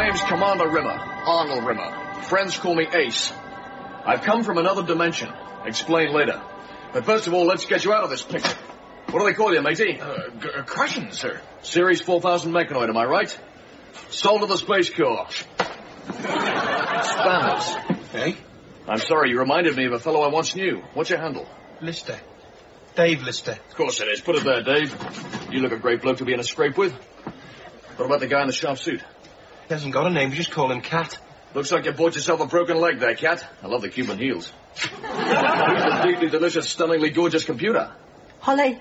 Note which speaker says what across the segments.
Speaker 1: name's Commander Rimmer, Arnold Rimmer. Friends call me Ace. I've come from another dimension. Explain later. But first of all, let's get you out of this picture. What do they call you, matey?
Speaker 2: Crushing, sir.
Speaker 1: Series 4000 Mechanoid, am I right? Sold to the Space Corps. Spanners.
Speaker 2: Eh?
Speaker 1: I'm sorry, you reminded me of a fellow I once knew. What's your handle?
Speaker 2: Lister. Dave Lister.
Speaker 1: Of course it is. Put it there, Dave. You look a great bloke to be in a scrape with. What about the guy in the sharp suit?
Speaker 2: He hasn't got a name, just call him Cat.
Speaker 1: Looks like you bought yourself a broken leg there, Cat. I love the Cuban heels. Who's the deeply delicious, stunningly gorgeous computer?
Speaker 3: Holly.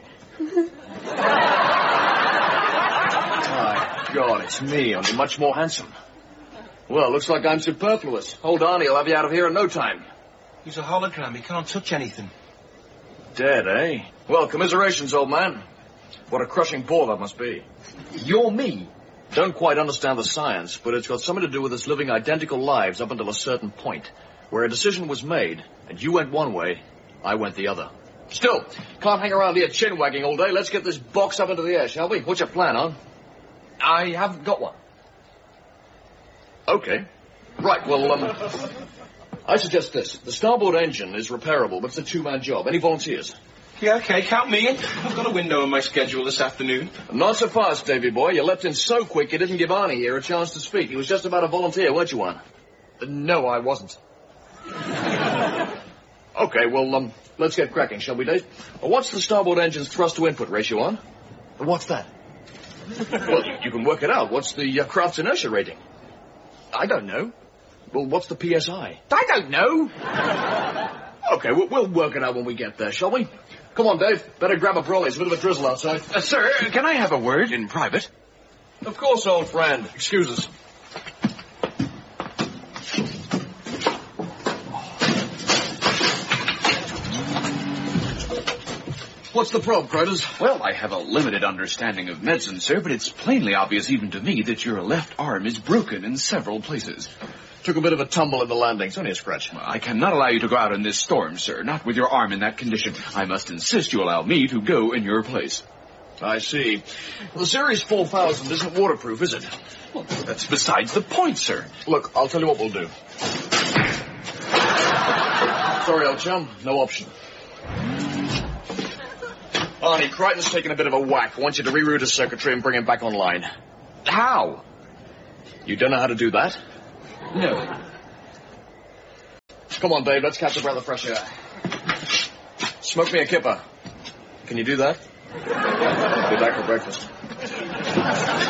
Speaker 1: My God, it's me, only much more handsome. Well, looks like I'm superfluous. Old Arnie will have you out of here in no time.
Speaker 2: He's a hologram. He can't touch anything.
Speaker 1: Dead, eh? Well, commiserations, old man. What a crushing bore that must be.
Speaker 2: You're me.
Speaker 1: Don't quite understand the science, but it's got something to do with us living identical lives up until a certain point, where a decision was made, and you went one way, I went the other. Still, can't hang around here chin-wagging all day. Let's get this box up into the air, shall we? What's your plan, huh?
Speaker 2: I haven't got one.
Speaker 1: Okay. Right, well, I suggest this. The starboard engine is repairable, but it's a two-man job. Any volunteers?
Speaker 2: Yeah, okay, count me in. I've got a window in my schedule this afternoon.
Speaker 1: Not so fast, Davy boy. You leapt in so quick you didn't give Arnie here a chance to speak. He was just about to volunteer, weren't you, one?
Speaker 2: No, I wasn't.
Speaker 1: Okay, well, let's get cracking, shall we, Dave? What's the starboard engine's thrust-to-input ratio on?
Speaker 2: What's that?
Speaker 1: Well, you can work it out. What's the craft's inertia rating?
Speaker 2: I don't know.
Speaker 1: Well, what's the PSI?
Speaker 2: I don't know.
Speaker 1: Okay, we'll work it out when we get there, shall we? Come on, Dave. Better grab a brolly. It's a bit of a drizzle outside.
Speaker 2: Sir, can I have a word in private?
Speaker 1: Of course, old friend. Excuse us. What's the probe, Critters?
Speaker 4: Well, I have a limited understanding of medicine, sir, but it's plainly obvious even to me that your left arm is broken in several places.
Speaker 1: Took a bit of a tumble in the landing. It's only a scratch.
Speaker 4: Well, I cannot allow you to go out in this storm, sir, not with your arm in that condition. I must insist you allow me to go in your place.
Speaker 1: I see. Well, the Series 4000 isn't waterproof, is it?
Speaker 4: Well, that's besides the point, sir.
Speaker 1: Look, I'll tell you what we'll do. Sorry, old chum. No option. Arnie, Crichton's taken a bit of a whack. I want you to reroute his circuitry and bring him back online.
Speaker 4: How?
Speaker 1: You don't know how to do that?
Speaker 4: No.
Speaker 1: Come on, Dave. Let's catch a breath of fresh air. Smoke me a kipper. Can you do that? I'll be back for breakfast.